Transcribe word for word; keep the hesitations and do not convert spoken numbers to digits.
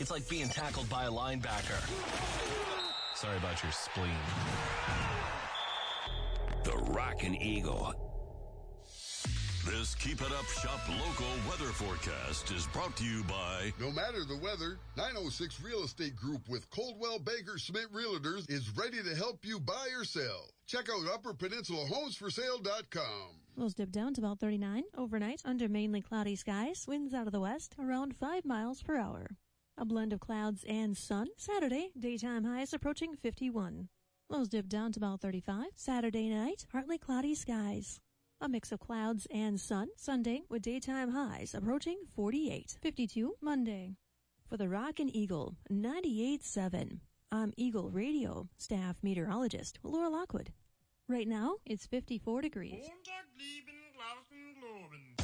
It's like being tackled by a linebacker. Sorry about your spleen. The Rockin' Eagle. This Keep It Up Shop local weather forecast is brought to you by... No matter the weather, nine oh six Real Estate Group with Coldwell Banker Schmidt Realtors is ready to help you buy or sell. Check out upper peninsula homes for sale dot com. Lows dip down to about thirty-nine. Overnight, under mainly cloudy skies, winds out of the west, around five miles per hour. A blend of clouds and sun. Saturday, daytime highs approaching fifty-one. Lows dip down to about thirty-five. Saturday night, partly cloudy skies. A mix of clouds and sun. Sunday, with daytime highs approaching forty-eight. fifty-two Monday. For the Rockin' Eagle, ninety-eight point seven. I'm Eagle Radio staff meteorologist Laura Lockwood. Right now, it's fifty-four degrees.